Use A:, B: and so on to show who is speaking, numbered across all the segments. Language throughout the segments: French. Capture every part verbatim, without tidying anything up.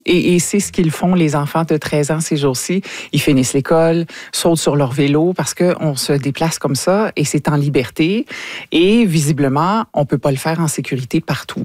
A: Et, et c'est ce qu'ils font, les enfants de treize ans ces jours-ci. Ils finissent l'école, sautent sur leur vélo parce qu'on se déplace comme ça et c'est en liberté. Et visiblement, on peut pas le faire en sécurité partout.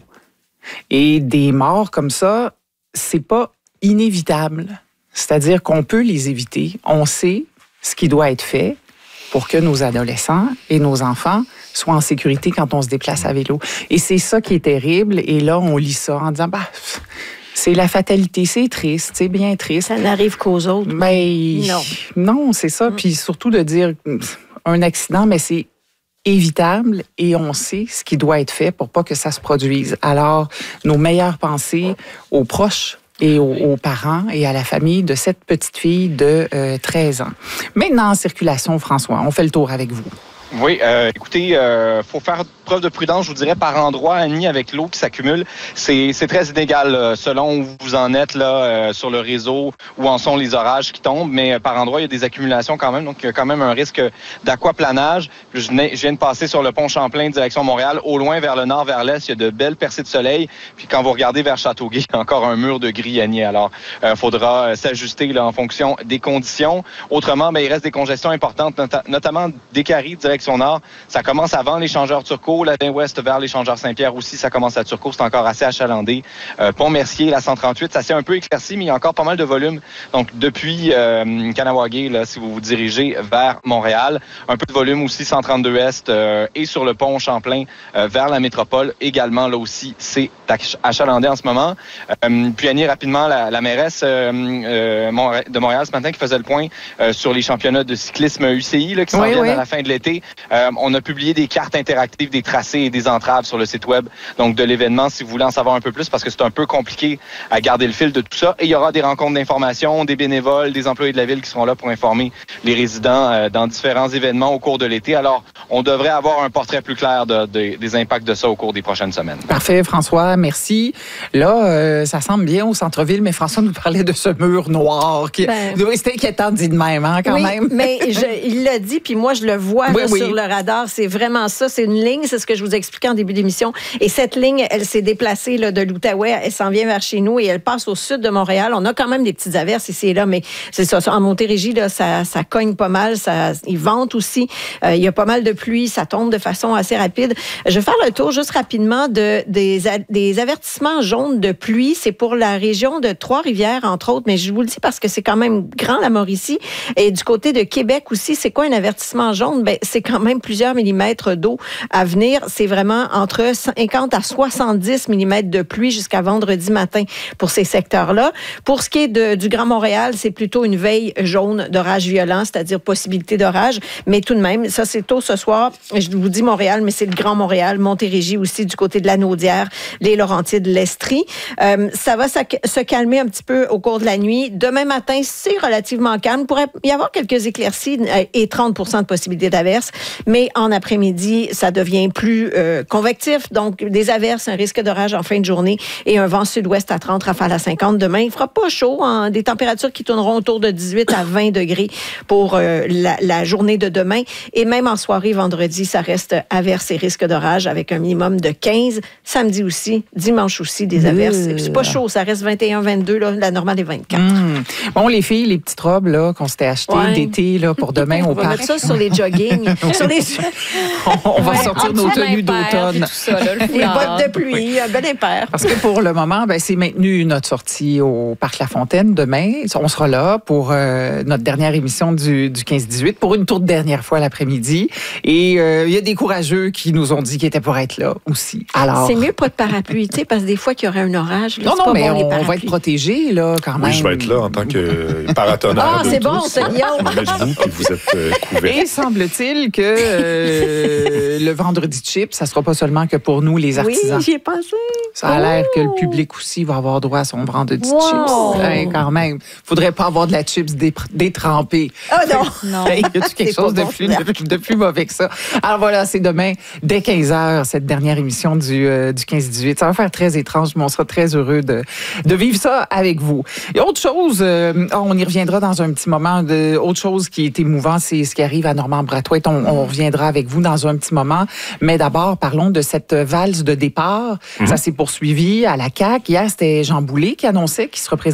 A: Et des morts comme ça, c'est pas inévitable. C'est-à-dire qu'on peut les éviter. On sait ce qui doit être fait pour que nos adolescents et nos enfants soient en sécurité quand on se déplace à vélo. Et c'est ça qui est terrible. Et là, on lit ça en disant, bah, c'est la fatalité, c'est triste, c'est bien triste.
B: Ça n'arrive qu'aux autres.
A: Ben, non. Non, c'est ça. Mm. Puis surtout de dire un accident, mais c'est évitable et on sait ce qui doit être fait pour pas que ça se produise. Alors, nos meilleures pensées aux proches et aux, aux parents et à la famille de cette petite fille de euh, treize ans. Maintenant, en circulation, François, on fait le tour avec vous.
C: Oui, euh, écoutez, il euh, faut faire preuve de prudence, je vous dirais, par endroit, Annie, avec l'eau qui s'accumule. C'est, c'est très inégal euh, selon où vous en êtes là euh, sur le réseau, où en sont les orages qui tombent, mais euh, par endroit, il y a des accumulations quand même, donc il y a quand même un risque d'aquaplanage. Je, je viens de passer sur le pont Champlain, direction Montréal. Au loin, vers le nord, vers l'est, il y a de belles percées de soleil. Puis quand vous regardez vers Châteauguay, il y a encore un mur de gris, Annie. Alors, il euh, faudra euh, s'ajuster là, en fonction des conditions. Autrement, ben, il reste des congestions importantes, not- notamment des Caries, direction nord. Ça commence avant l'échangeur Turcot, la vingt ouest vers l'échangeur Saint-Pierre aussi, ça commence à Turcot, c'est encore assez achalandé. Euh, Pont-Mercier, la cent trente-huit, ça s'est un peu éclairci, mais il y a encore pas mal de volume. Donc, depuis euh, Kahnawake, là, si vous vous dirigez vers Montréal, un peu de volume aussi, cent trente-deux est euh, et sur le pont Champlain euh, vers la métropole. Également, là aussi, c'est achalandé en ce moment. Euh, puis, Annie, rapidement, la, la mairesse euh, euh, de Montréal ce matin qui faisait le point euh, sur les championnats de cyclisme U C I là, qui s'en
A: oui,
C: viennent
A: oui.
C: à la fin de l'été. Euh, on a publié des cartes interactives, des tracés et des entraves sur le site web donc de l'événement si vous voulez en savoir un peu plus parce que c'est un peu compliqué à garder le fil de tout ça. Et il y aura des rencontres d'information, des bénévoles, des employés de la ville qui seront là pour informer les résidents euh, dans différents événements au cours de l'été. Alors, on devrait avoir un portrait plus clair de, de, des impacts de ça au cours des prochaines semaines.
A: Parfait, François, merci. Là, euh, ça semble bien au centre-ville, mais François nous parlait de ce mur noir. Qui... Ben, c'était inquiétant dit de même, hein, quand
B: oui,
A: même.
B: mais je, il l'a dit, puis moi, je le vois
A: oui,
B: là,
A: oui.
B: sur le radar. C'est vraiment ça. C'est une ligne, c'est ce que je vous expliquais en début d'émission. Et cette ligne, elle s'est déplacée là, de l'Outaouais. Elle s'en vient vers chez nous et elle passe au sud de Montréal. On a quand même des petites averses ici et là, mais c'est ça. En Montérégie, là, ça, ça cogne pas mal. Ça, il vente aussi. Euh, il y a pas mal de pluie. Ça tombe de façon assez rapide. Je vais faire le tour juste rapidement de, des, des avertissements jaunes de pluie. C'est pour la région de Trois-Rivières, entre autres, mais je vous le dis parce que c'est quand même grand, la Mauricie. Et du côté de Québec aussi, c'est quoi un avertissement jaune? Ben, c'est quand même plusieurs millimètres d'eau à venir. C'est vraiment entre cinquante à soixante-dix millimètres de pluie jusqu'à vendredi matin pour ces secteurs-là. Pour ce qui est de, du Grand Montréal, c'est plutôt une veille jaune d'orage violent, c'est-à-dire possibilité d'orage. Mais tout de même, ça, c'est tôt ce soir. Je vous dis Montréal, mais c'est le Grand Montréal, Montérégie aussi, du côté de la Naudière, les Laurentides, l'Estrie. Euh, ça va se calmer un petit peu au cours de la nuit. Demain matin, c'est relativement calme. Il pourrait y avoir quelques éclaircies et trente pour cent de possibilité d'averse. Mais en après-midi, ça devient plus euh, convectif. Donc, des averses, un risque d'orage en fin de journée et un vent sud-ouest à trente, rafale à cinquante. Demain, il fera pas chaud. Hein, des températures qui tourneront autour de dix-huit à vingt degrés pour euh, la, la journée de demain. Et même en soirée, vendredi, ça reste averses et risque d'orage avec un minimum de quinze. Samedi aussi, dimanche aussi, des averses. Mmh. C'est pas chaud, ça reste vingt et un, vingt-deux. Là, la normale est vingt-quatre.
A: Mmh. Bon, les filles, les petites robes là, qu'on s'était achetées ouais. d'été là, pour demain au
B: parc. On va
A: parc.
B: mettre ça sur les jogging. sur les...
A: on, on va ouais, sortir nos tenues d'automne.
B: Ça, là, les bottes de pluie, oui. Un bon impair.
A: Parce que pour le moment, ben, c'est maintenu notre sortie au Parc La Fontaine demain. On sera là pour euh, notre dernière émission du, du quinze dix-huit pour une toute dernière fois l'après-midi. Et il euh, y a des courageux qui nous ont dit qu'ils étaient pour être là aussi. Alors...
B: C'est mieux pas de parapluie, tu sais, parce que des fois qu'il y aurait un orage. Là,
A: non, non,
B: pas
A: mais
B: bon,
A: on, on va être protégés, là, quand même.
D: Oui, je vais être là en tant que paratonnerre.
B: Ah, c'est bon, c'est Guillaume.
D: Je me mets debout, puis vous êtes euh, couverts.
A: Et semble-t-il que euh, le vendredi chip, ça sera pas seulement que pour nous, les artisans.
B: Oui, j'y ai pensé.
A: Ça a l'air que le public aussi va avoir droit à son vendredi
B: wow.
A: chips. Hey, quand même. Faudrait pas avoir de la chips dé- détrempée.
B: Ah oh, non!
A: non. Hey, y a-tu quelque chose de, bon plus, de, de plus mauvais que ça? Alors voilà, c'est demain, dès quinze heures, cette dernière émission du, euh, du quinze dix-huit. Ça va faire très étrange, mais on sera très heureux de, de vivre ça avec vous. Et autre chose, euh, on y reviendra dans un petit moment. De, autre chose qui est émouvant, c'est ce qui arrive à Normand-Brathwaite. On, on reviendra avec vous dans un petit moment. Mais d'abord, parlons de cette valse de départ. Mm-hmm. Ça s'est poursuivi à la C A Q. Hier, c'était Jean Boulet qui annonçait qu'il se représentait